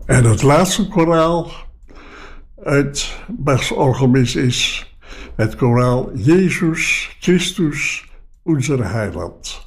En het laatste koraal uit Bachs orgelmis is het koraal Jezus Christus, unser Heiland.